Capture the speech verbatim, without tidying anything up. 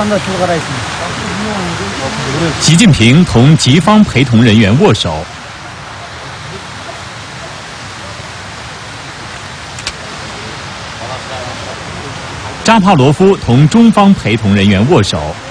习近平同吉方陪同人员握手。扎帕罗夫同中方陪同人员握手。